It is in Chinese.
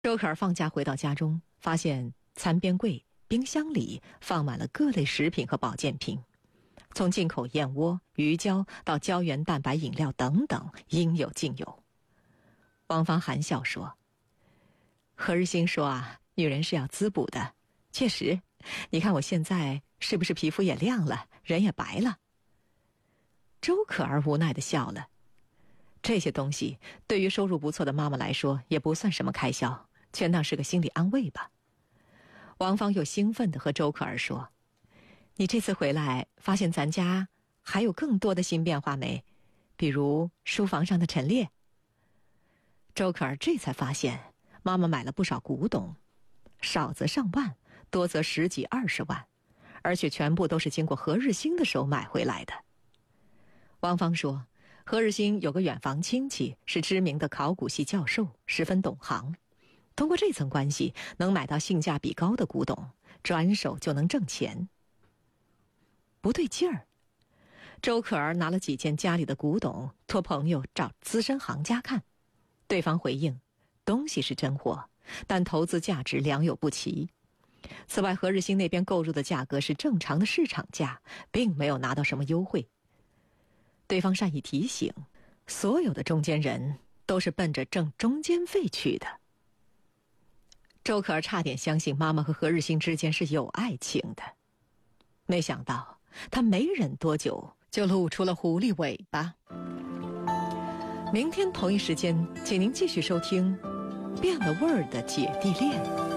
周可儿放假回到家中，发现餐边柜、冰箱里放满了各类食品和保健品，从进口燕窝、鱼胶到胶原蛋白饮料等等，应有尽有。王芳含笑说：“何日新说啊，女人是要滋补的。确实，你看我现在是不是皮肤也亮了，人也白了？”周可儿无奈地笑了。这些东西对于收入不错的妈妈来说也不算什么开销，全当是个心理安慰吧。王芳又兴奋地和周可儿说：“你这次回来发现咱家还有更多的新变化没？比如书房上的陈列。”周可儿这才发现妈妈买了不少古董，少则上万，多则10几20万，而且全部都是经过何日新的手买回来的。王芳说，何日新有个远房亲戚是知名的考古系教授，十分懂行，通过这层关系能买到性价比高的古董，转手就能挣钱。不对劲儿，周可儿拿了几件家里的古董托朋友找资深行家看，对方回应，东西是真货，但投资价值良莠不齐。此外，何日新那边购入的价格是正常的市场价，并没有拿到什么优惠。对方善意提醒，所有的中间人都是奔着挣中间费去的。周可儿差点相信妈妈和何日新之间是有爱情的，没想到她没忍多久就露出了狐狸尾巴。明天同一时间，请您继续收听《变了味儿的姐弟恋》。